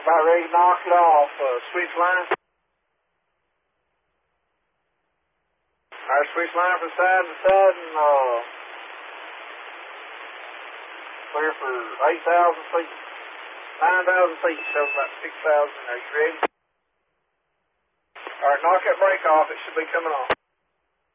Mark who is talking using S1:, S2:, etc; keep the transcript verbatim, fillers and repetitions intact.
S1: about ready to knock it off. Uh, switch line. Alright, switch line from side to side and uh, clear for eight thousand feet. nine thousand feet, so about six thousand. Are you ready? Alright, knock that brake off. It should be coming on.